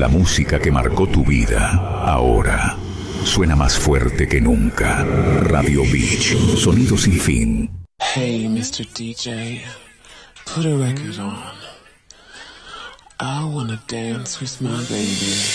La música que marcó tu vida, ahora suena más fuerte que nunca. Radio Beach, sonido sin fin. Hey, Mr. DJ, put a record on. I wanna dance with my baby.